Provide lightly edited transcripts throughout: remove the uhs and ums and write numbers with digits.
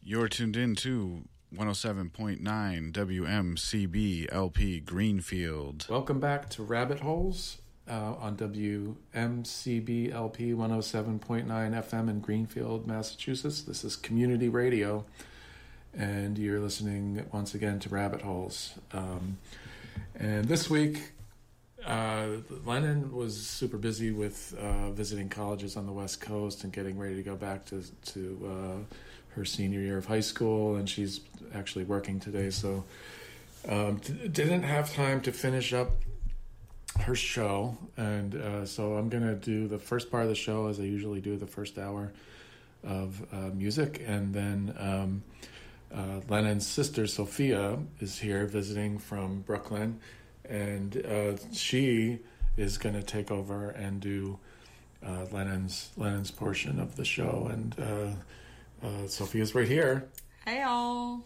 You're tuned in to 107.9 WMCB LP Greenfield. Welcome back to Rabbit Holes on WMCB LP 107.9 FM in Greenfield, Massachusetts. This is community radio, and you're listening once again to Rabbit Holes. And this week, Lennon was super busy with visiting colleges on the West Coast and getting ready to go back to her senior year of high school, and she's actually working today, so didn't have time to finish up her show. And so I'm going to do the first part of the show as I usually do, the first hour of music, and then Lennon's sister Sophia is here visiting from Brooklyn, and she is going to take over and do Lennon's portion of the show. And Sophia's right here. Hey, all.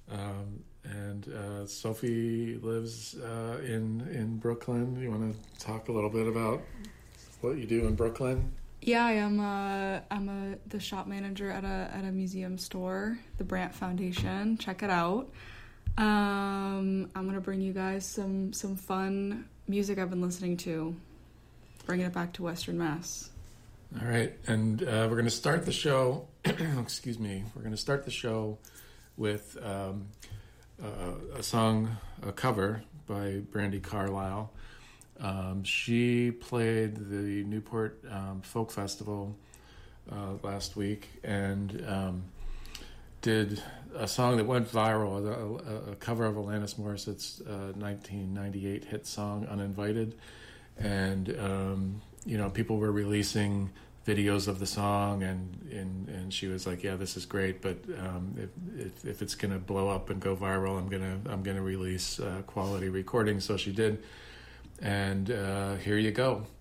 And Sophie lives in Brooklyn. You want to talk a little bit about what you do in Brooklyn? Yeah, I'm the shop manager at a museum store, the Brandt Foundation. Check it out. I'm gonna bring you guys some fun music I've been listening to, bringing it back to Western Mass. All right, and we're going to start the show. Excuse me. We're going to start the show with a cover by Brandi Carlile. She played the Newport Folk Festival last week and did a song that went viral, a cover of Alanis Morissette's 1998 hit song "Uninvited," and people were releasing videos of the song, and she was like, "Yeah, this is great, but if it's gonna blow up and go viral, I'm gonna release quality recordings." So she did, and here you go.